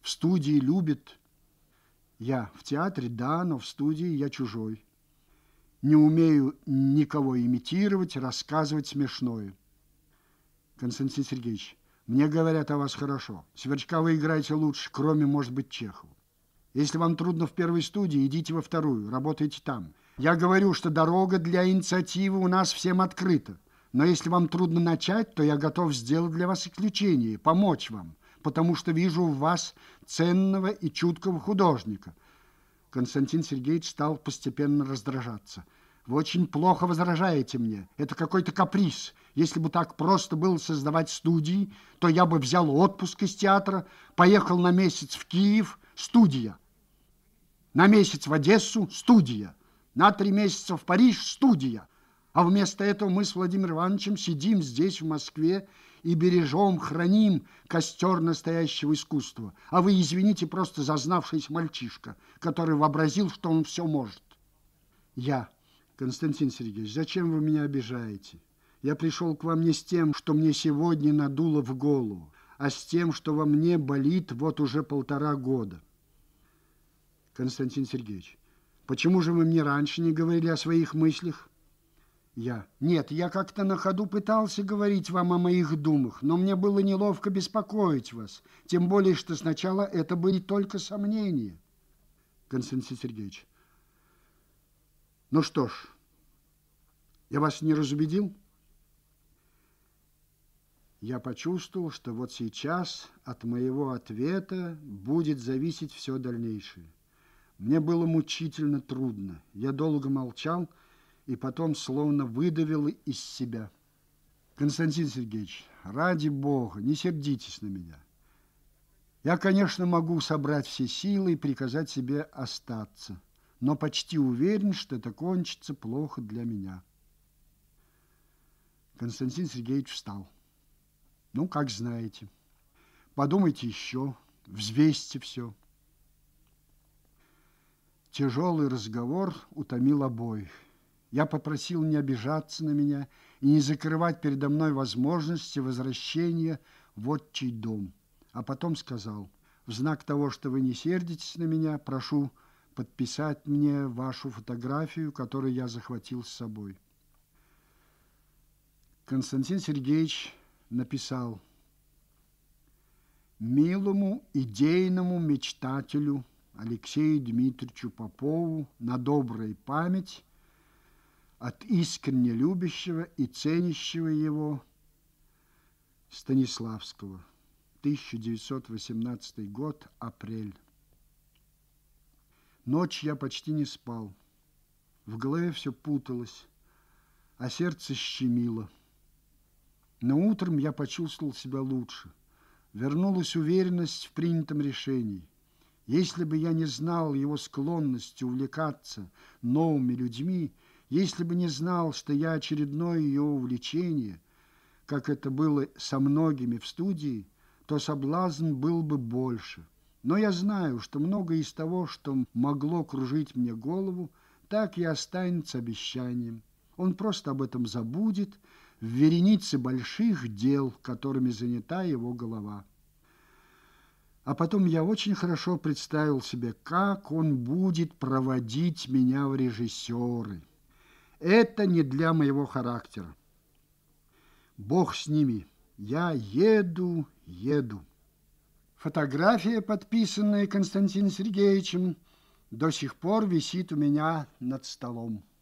В студии любят. Я в театре, да, но в студии я чужой. Не умею никого имитировать, рассказывать смешное. Константин Сергеевич, мне говорят о вас хорошо. Сверчка вы играете лучше, кроме, может быть, Чехова. Если вам трудно в первой студии, идите во вторую, работайте там. Я говорю, что дорога для инициативы у нас всем открыта. Но если вам трудно начать, то я готов сделать для вас исключение, помочь вам, потому что вижу в вас ценного и чуткого художника. Константин Сергеевич стал постепенно раздражаться. Вы очень плохо возражаете мне. Это какой-то каприз. Если бы так просто было создавать студии, то я бы взял отпуск из театра, поехал на месяц в Киев, студия. На месяц в Одессу, студия. На 3 месяца в Париж, студия. А вместо этого мы с Владимиром Ивановичем сидим здесь, в Москве, и бережем, храним костер настоящего искусства. А вы, извините, просто зазнавшийся мальчишка, который вообразил, что он все может. Я, Константин Сергеевич, зачем вы меня обижаете? Я пришел к вам не с тем, что мне сегодня надуло в голову, а с тем, что во мне болит вот уже 1,5 года. Константин Сергеевич, почему же вы мне раньше не говорили о своих мыслях? Я. Нет, я как-то на ходу пытался говорить вам о моих думах, но мне было неловко беспокоить вас, тем более, что сначала это были только сомнения. Константин Сергеевич. Ну что ж, я вас не разубедил? Я почувствовал, что вот сейчас от моего ответа будет зависеть все дальнейшее. Мне было мучительно трудно. Я долго молчал и потом словно выдавил из себя. Константин Сергеевич, ради Бога, не сердитесь на меня. Я, конечно, могу собрать все силы и приказать себе остаться, но почти уверен, что это кончится плохо для меня. Константин Сергеевич встал. Ну, как знаете. Подумайте еще, взвесьте все. Тяжелый разговор утомил обоих. Я попросил не обижаться на меня и не закрывать передо мной возможности возвращения в отчий дом. А потом сказал, в знак того, что вы не сердитесь на меня, прошу подписать мне вашу фотографию, которую я захватил с собой. Константин Сергеевич написал: милому идейному мечтателю Алексею Дмитриевичу Попову на добрую память от искренне любящего и ценящего его Станиславского. 1918 год, апрель. Ночь я почти не спал. В голове все путалось, а сердце щемило. Но утром я почувствовал себя лучше. Вернулась уверенность в принятом решении. Если бы я не знал его склонности увлекаться новыми людьми, если бы не знал, что я очередное ее увлечение, как это было со многими в студии, то соблазн был бы больше. Но я знаю, что многое из того, что могло кружить мне голову, так и останется обещанием. Он просто об этом забудет в веренице больших дел, которыми занята его голова. А потом я очень хорошо представил себе, как он будет проводить меня в режиссеры. Это не для моего характера. Бог с ними. Я еду. Фотография, подписанная Константином Сергеевичем, до сих пор висит у меня над столом.